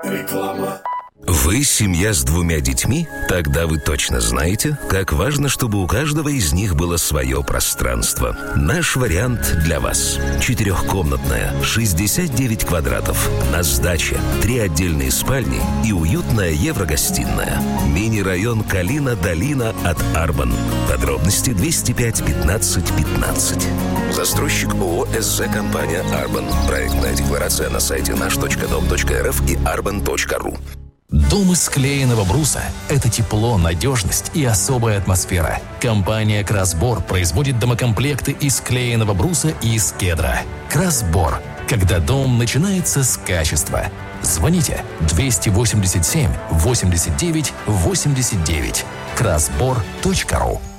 Реклама. Вы семья с 2 детьми? Тогда вы точно знаете, как важно, чтобы у каждого из них было свое пространство. Наш вариант для вас. 4-комнатная, 69 квадратов, на сдаче, 3 отдельные спальни и уютная еврогостиная. Мини-район Калина-Долина от Арбан. Подробности 205 15 15. Застройщик ООО СЗ компания Арбан. Проектная декларация на сайте наш.дом.рф и arban.ru. Дом из клееного бруса – это тепло, надежность и особая атмосфера. Компания «Красбор» производит домокомплекты из клееного бруса и из кедра. «Красбор» – когда дом начинается с качества. Звоните 287 89 89. Красбор.ру.